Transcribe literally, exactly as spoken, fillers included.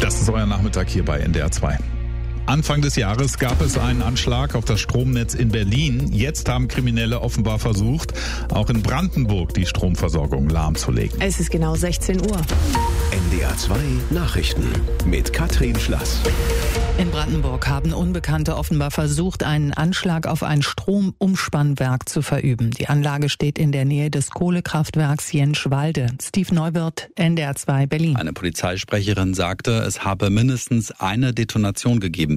Das ist euer Nachmittag hier bei N D R zwei. Anfang des Jahres gab es einen Anschlag auf das Stromnetz in Berlin. Jetzt haben Kriminelle offenbar versucht, auch in Brandenburg die Stromversorgung lahmzulegen. Es ist genau sechzehn Uhr. N D R zwei Nachrichten mit Katrin Schlass. In Brandenburg haben Unbekannte offenbar versucht, einen Anschlag auf ein Stromumspannwerk zu verüben. Die Anlage steht in der Nähe des Kohlekraftwerks Jenschwalde. Steve Neuwirth, N D R zwei Berlin. Eine Polizeisprecherin sagte, es habe mindestens eine Detonation gegeben.